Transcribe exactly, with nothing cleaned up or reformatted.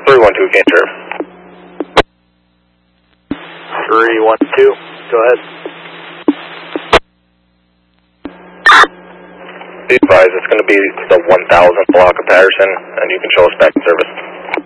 three one two, gain serve. three one two, go ahead. Be advised, it's going to be the one thousand block of Patterson, and you can show us back in service.